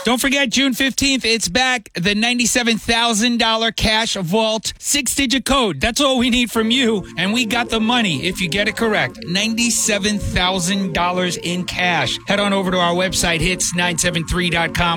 Don't forget, June 15th, it's back. The $97,000 cash vault, 6-digit code. That's all we need from you. And we got the money if you get it correct. $97,000 in cash. Head on over to our website, hits973.com.